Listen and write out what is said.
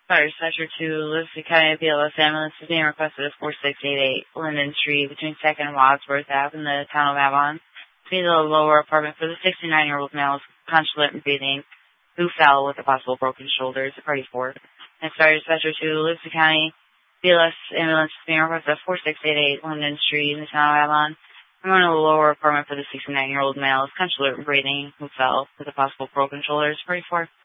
Fire Dispatcher 2, Livingston County BLS ambulance is being requested at 4688 Linden Street between 2nd and Wadsworth Ave in the town of Avon. To be the lower apartment for the 69-year-old male with consulate and breathing who fell with a possible broken shoulder. It's a party 4. And Fire Dispatcher 2, Livingston County BLS ambulance is being requested at 4688 Linden Street in the town of Avon. I'm going to the lower apartment for the 69-year-old male with consulate and breathing who fell with a possible broken shoulder. It's a party 4.